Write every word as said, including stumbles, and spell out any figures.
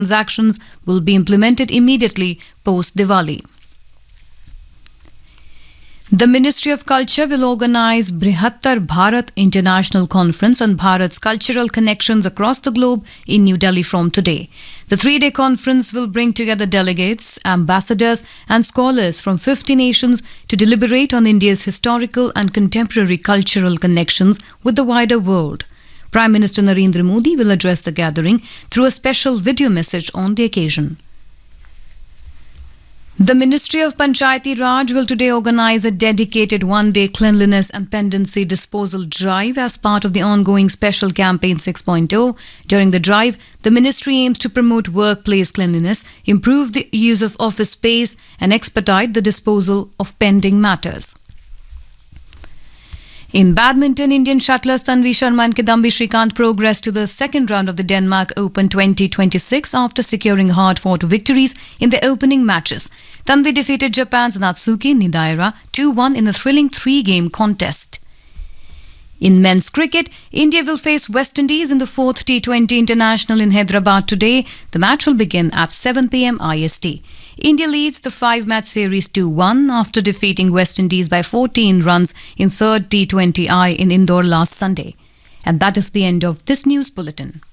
transactions will be implemented immediately post-Diwali. The Ministry of Culture will organize Brihattar Bharat International Conference on Bharat's cultural connections across the globe in New Delhi from today. The three-day conference will bring together delegates, ambassadors and scholars from fifty nations to deliberate on India's historical and contemporary cultural connections with the wider world. Prime Minister Narendra Modi will address the gathering through a special video message on the occasion. The Ministry of Panchayati Raj will today organize a dedicated one-day cleanliness and pendency disposal drive as part of the ongoing Special Campaign six point oh. During the drive, the ministry aims to promote workplace cleanliness, improve the use of office space, and expedite the disposal of pending matters. In badminton, Indian shuttlers Tanvi Sharma and Kidambi Shrikant progressed to the second round of the Denmark Open twenty twenty-six after securing hard-fought victories in their opening matches. Tanvi defeated Japan's Natsuki Nidaira two one in a thrilling three-game contest. In men's cricket, India will face West Indies in the fourth T twenty International in Hyderabad today. The match will begin at seven p m I S T. India leads the five-match series two one after defeating West Indies by fourteen runs in third T twenty I in Indore last Sunday. And that is the end of this news bulletin.